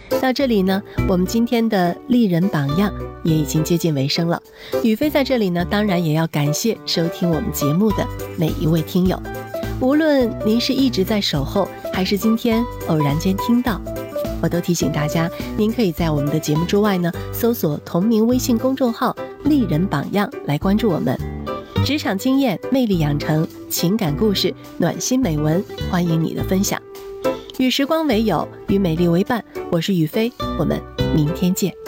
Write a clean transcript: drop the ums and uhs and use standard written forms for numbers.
到这里呢，我们今天的丽人榜样也已经接近尾声了。雨飞在这里呢，当然也要感谢收听我们节目的每一位听友，无论您是一直在守候，还是今天偶然间听到，我都提醒大家，您可以在我们的节目之外呢，搜索同名微信公众号丽人榜样来关注我们。职场经验、魅力养成、情感故事、暖心美文，欢迎你的分享。与时光为友，与美丽为伴，我是雨飞，我们明天见。